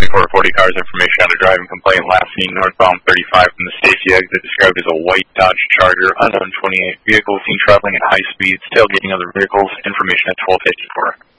2440 cars, information on a driving complaint last seen northbound 35 from the Stacy exit, described as a white Dodge Charger, unknown 28 vehicle seen traveling at high speeds, tailgating other vehicles, information at 1254.